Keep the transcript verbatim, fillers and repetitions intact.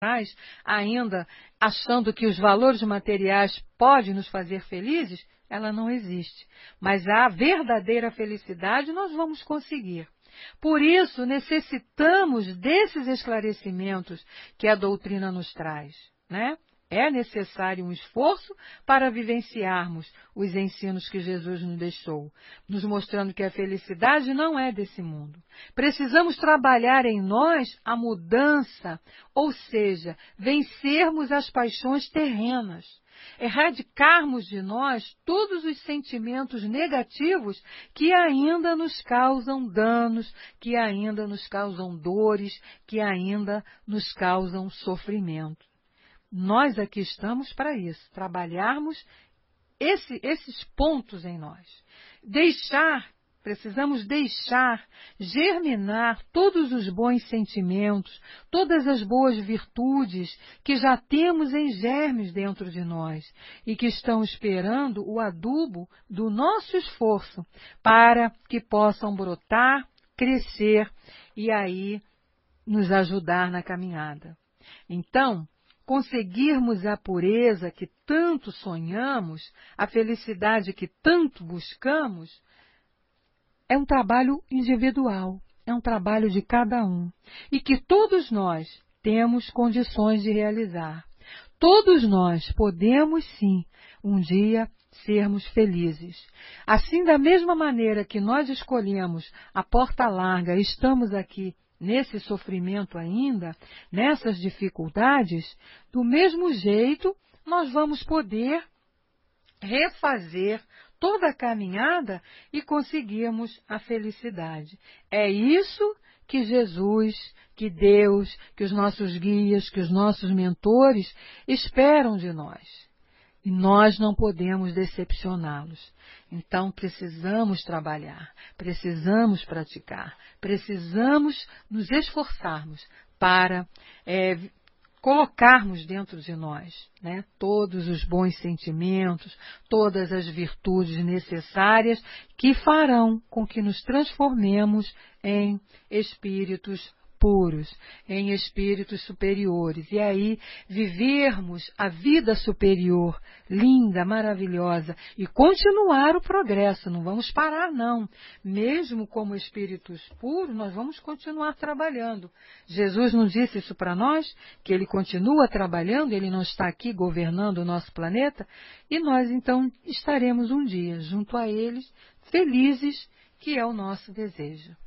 ainda achando que os valores materiais podem nos fazer felizes, ela não existe. Mas a verdadeira felicidade nós vamos conseguir. Por isso, necessitamos desses esclarecimentos que a doutrina nos traz, né? É necessário um esforço para vivenciarmos os ensinos que Jesus nos deixou, nos mostrando que a felicidade não é desse mundo. Precisamos trabalhar em nós a mudança, ou seja, vencermos as paixões terrenas, erradicarmos de nós todos os sentimentos negativos que ainda nos causam danos, que ainda nos causam dores, que ainda nos causam sofrimento. Nós aqui estamos para isso, trabalharmos esse, esses pontos em nós. Deixar, precisamos deixar germinar todos os bons sentimentos, todas as boas virtudes que já temos em germes dentro de nós e que estão esperando o adubo do nosso esforço para que possam brotar, crescer e aí nos ajudar na caminhada. Então, conseguirmos a pureza que tanto sonhamos, a felicidade que tanto buscamos, é um trabalho individual, é um trabalho de cada um, e que todos nós temos condições de realizar. Todos nós podemos, sim, um dia sermos felizes. Assim, da mesma maneira que nós escolhemos a porta larga e estamos aqui nesse sofrimento ainda, nessas dificuldades, do mesmo jeito nós vamos poder refazer toda a caminhada e conseguirmos a felicidade. É isso que Jesus, que Deus, que os nossos guias, que os nossos mentores esperam de nós. E nós não podemos decepcioná-los. Então, precisamos trabalhar, precisamos praticar, precisamos nos esforçarmos para é, colocarmos dentro de nós, né, todos os bons sentimentos, todas as virtudes necessárias que farão com que nos transformemos em espíritos puros, em espíritos superiores, e aí vivermos a vida superior, linda, maravilhosa, e continuar o progresso, não vamos parar não, mesmo como espíritos puros, nós vamos continuar trabalhando. Jesus nos disse isso para nós, que Ele continua trabalhando, Ele não está aqui governando o nosso planeta, e nós então estaremos um dia junto a eles, felizes, que é o nosso desejo.